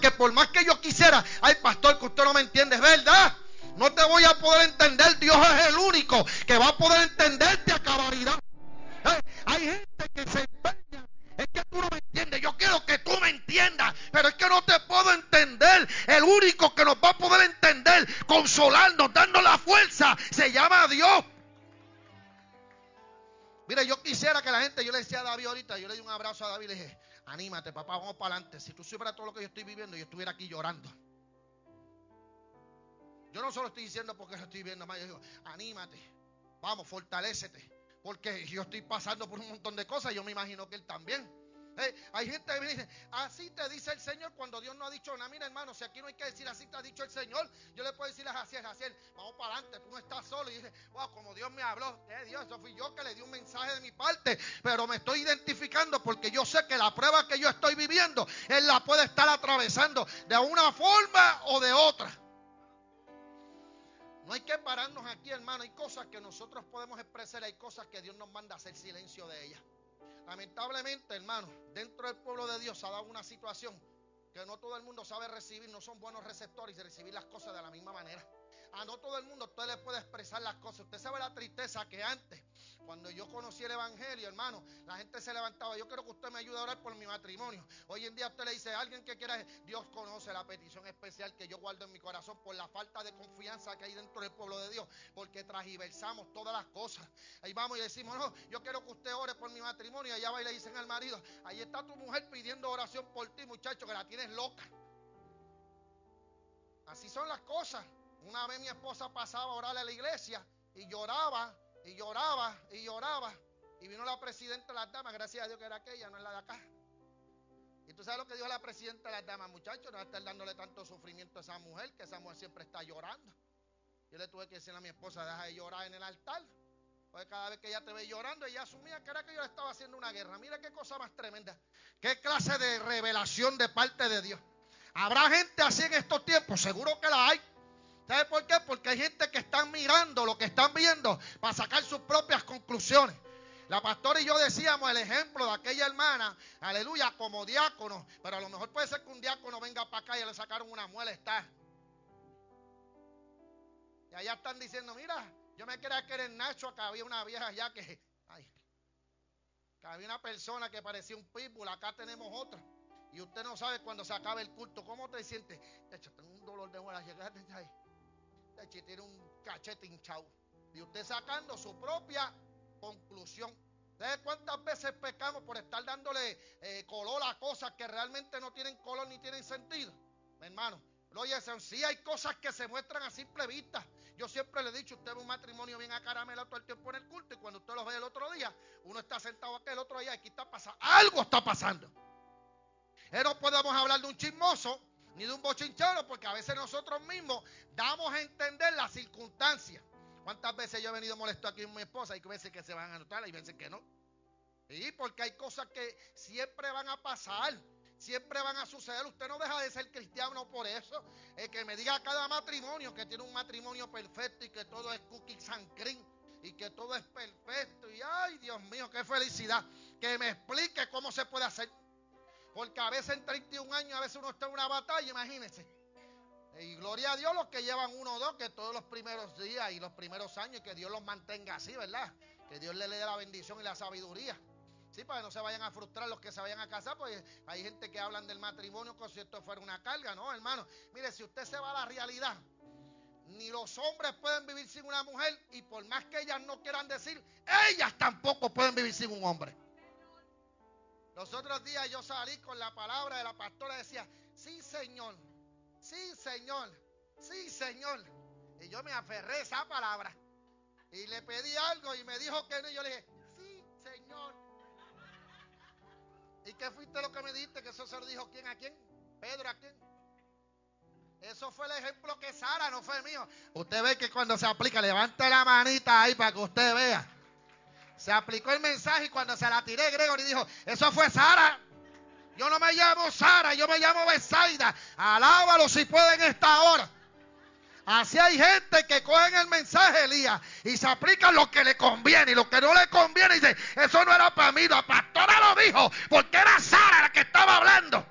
que por más que yo quisiera, ay pastor, que usted no me entiende, es verdad. No te voy a poder entender. Dios es el único que va a poder entenderte a cabalidad. Hay gente que se empeña. Es que tú no me entiendes. Yo quiero que tú me entiendas, pero es que no te puedo entender. El único que nos va a poder entender, consolarnos, dando la fuerza, se llama Dios. Mira, yo quisiera que la gente, yo le decía a David ahorita, yo le di un abrazo a David y le dije, anímate papá, vamos para adelante. Si tú supieras todo lo que yo estoy viviendo, yo estuviera aquí llorando. Yo no solo estoy diciendo porque lo estoy viendo más, yo digo, anímate, vamos, fortalécete, porque yo estoy pasando por un montón de cosas, yo me imagino que él también. Hay gente que me dice, así te dice el Señor cuando Dios no ha dicho nada. Mira hermano, si aquí no hay que decir así te ha dicho el Señor, yo le puedo decir así, vamos para adelante, tú no estás solo. Y dice, wow, como Dios me habló, Dios, eso fui yo que le di un mensaje de mi parte, pero me estoy identificando porque yo sé que la prueba que yo estoy viviendo, Él la puede estar atravesando de una forma o de otra. No hay que pararnos aquí, hermano. Hay cosas que nosotros podemos expresar, hay cosas que Dios nos manda a hacer silencio de ellas. Lamentablemente, hermano, dentro del pueblo de Dios se ha dado una situación que no todo el mundo sabe recibir, no son buenos receptores y recibir las cosas de la misma manera. A no todo el mundo usted le puede expresar las cosas. Usted sabe la tristeza que antes, cuando yo conocí el evangelio, hermano, la gente se levantaba, yo quiero que usted me ayude a orar por mi matrimonio. Hoy en día usted le dice a alguien que quiera, Dios conoce la petición especial que yo guardo en mi corazón por la falta de confianza que hay dentro del pueblo de Dios, porque transversamos todas las cosas. Ahí vamos y decimos, no, yo quiero que usted ore por mi matrimonio. Y allá va y le dicen al marido, ahí está tu mujer pidiendo oración por ti, muchacho, que la tienes loca. Así son las cosas. Una vez mi esposa pasaba a orarle a la iglesia y lloraba, y lloraba, y lloraba. Y vino la presidenta de las damas, gracias a Dios que era aquella, no es la de acá. Y tú sabes lo que dijo la presidenta de las damas, muchachos, no va a estar dándole tanto sufrimiento a esa mujer, que esa mujer siempre está llorando. Yo le tuve que decir a mi esposa, deja de llorar en el altar. Porque cada vez que ella te ve llorando, ella asumía que era que yo le estaba haciendo una guerra. Mira qué cosa más tremenda. Qué clase de revelación de parte de Dios. ¿Habrá gente así en estos tiempos? Seguro que la hay. ¿Sabe por qué? Porque hay gente que están mirando lo que están viendo para sacar sus propias conclusiones. La pastora y yo decíamos el ejemplo de aquella hermana, aleluya, como diácono. Pero a lo mejor puede ser que un diácono venga para acá y le sacaron una muela, está. Y allá están diciendo, mira, yo me creía que era el Nacho, acá había una vieja allá que había una persona que parecía un pitbull, acá tenemos otra. Y usted no sabe cuando se acabe el culto, ¿cómo te sientes? De hecho, tengo un dolor de muela, tiene un cachete hinchado. Y usted sacando su propia conclusión. ¿Sabes cuántas veces pecamos por estar dándole color a cosas que realmente no tienen color ni tienen sentido? Mi hermano, oye, sí hay cosas que se muestran a simple vista. Yo siempre le he dicho, usted ve un matrimonio bien acaramelado todo el tiempo en el culto, y cuando usted lo ve el otro día, uno está sentado aquí, el otro allá, aquí está pasando, algo está pasando. No podemos hablar de un chismoso ni de un bochinchero, porque a veces nosotros mismos damos a entender las circunstancias. ¿Cuántas veces yo he venido molesto aquí con mi esposa? Hay veces que se van a notar, hay veces que no. Sí, porque hay cosas que siempre van a pasar, siempre van a suceder. Usted no deja de ser cristiano por eso. Que me diga cada matrimonio que tiene un matrimonio perfecto y que todo es cookies and cream y que todo es perfecto. Y ay, Dios mío, qué felicidad. Que me explique cómo se puede hacer. Porque a veces en 31 años, a veces uno está en una batalla, imagínense. Y gloria a Dios los que llevan 1 o 2, que todos los primeros días y los primeros años, que Dios los mantenga así, ¿verdad? Que Dios le dé la bendición y la sabiduría. Sí, para que no se vayan a frustrar los que se vayan a casar, porque hay gente que hablan del matrimonio como si esto fuera una carga, ¿no, hermano? Mire, si usted se va a la realidad, ni los hombres pueden vivir sin una mujer, y por más que ellas no quieran decir, ellas tampoco pueden vivir sin un hombre. Los otros días yo salí con la palabra de la pastora, decía, sí señor, sí señor, sí señor. Y yo me aferré a esa palabra y le pedí algo y me dijo que no, y yo le dije, sí señor. ¿Y qué fuiste lo que me dijiste? Que eso se lo dijo ¿quién a quién? Pedro a quién. Eso fue el ejemplo que Sara, no fue el mío. Usted ve que cuando se aplica, levante la manita ahí para que usted vea. Se aplicó el mensaje y cuando se la tiré, Gregory dijo, eso fue Sara. Yo no me llamo Sara, yo me llamo Besaida. Alábalo si puede en esta hora. Así hay gente que cogen el mensaje, Elías, y se aplican lo que le conviene, y lo que no le conviene, y dice, eso no era para mí, la pastora lo dijo, porque era Sara la que estaba hablando.